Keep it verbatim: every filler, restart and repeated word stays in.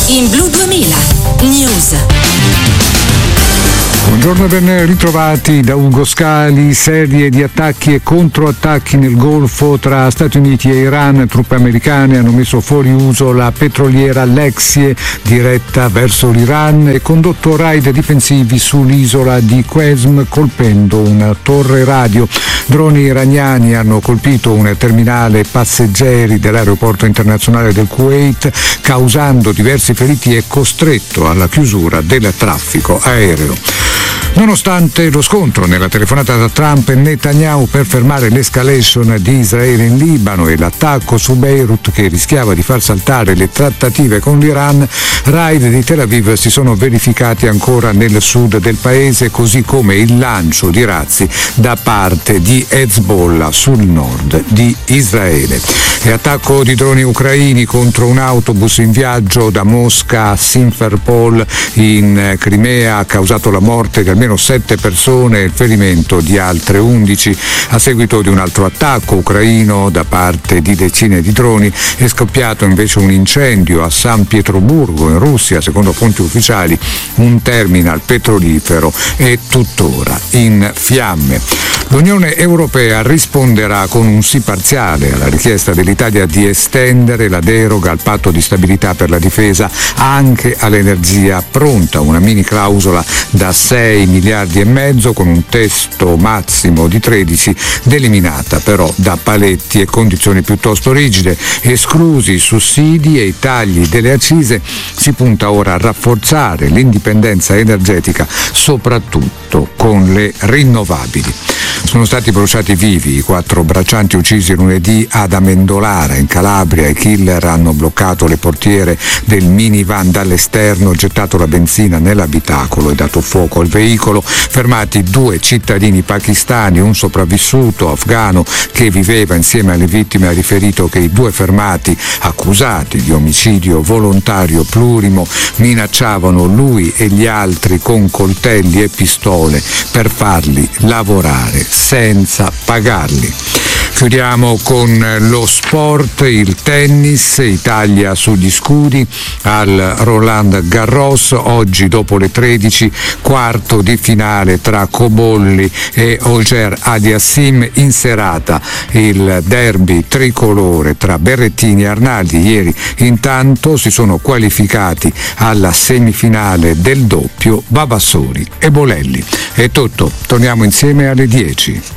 In Blu duemila News. Buongiorno e ben ritrovati da Ugo Scali. Serie di attacchi e controattacchi nel Golfo tra Stati Uniti e Iran. Truppe americane hanno messo fuori uso la petroliera Lexie diretta verso l'Iran e condotto raid difensivi sull'isola di Qesm colpendo una torre radio. Droni iraniani hanno colpito un terminale passeggeri dell'aeroporto internazionale del Kuwait, causando diversi feriti e costretto alla chiusura del traffico aereo. Nonostante lo scontro nella telefonata tra Trump e Netanyahu per fermare l'escalation di Israele in Libano e l'attacco su Beirut che rischiava di far saltare le trattative con l'Iran, raid di Tel Aviv si sono verificati ancora nel sud del paese, così come il lancio di razzi da parte di Hezbollah sul nord di Israele. E attacco di droni ucraini contro un autobus in viaggio da Mosca a Simferopol in Crimea ha causato la morte di almeno sette persone e il ferimento di altre undici. A seguito di un altro attacco ucraino da parte di decine di droni è scoppiato invece un incendio a San Pietroburgo in Russia. Secondo fonti ufficiali un terminal petrolifero è tuttora in fiamme. L'Unione Europea risponderà con un sì parziale alla richiesta dell'Italia di estendere la deroga al patto di stabilità per la difesa anche all'energia pronta, una mini clausola da sei miliardi e mezzo con un testo massimo di tredici, deliminata però da paletti e condizioni piuttosto rigide. Esclusi i sussidi e i tagli delle accise, si punta ora a rafforzare l'indipendenza energetica, soprattutto con le rinnovabili. Sono stati bruciati vivi i quattro braccianti uccisi lunedì ad Amendolara in Calabria. I killer hanno bloccato le portiere del minivan dall'esterno, gettato la benzina nell'abitacolo e dato fuoco al veicolo. Fermati due cittadini pakistani, un sopravvissuto afgano che viveva insieme alle vittime ha riferito che i due fermati, accusati di omicidio volontario plurimo, minacciavano lui e gli altri con coltelli e pistole per farli lavorare senza pagarli. Chiudiamo con lo sport, il tennis, Italia sugli scudi al Roland Garros. Oggi dopo le tredici, quarto di finale tra Cobolli e Auger Aliassime. In serata il derby tricolore tra Berrettini e Arnaldi. Ieri intanto si sono qualificati alla semifinale del doppio Vavassori e Bolelli. È tutto, torniamo insieme alle dieci.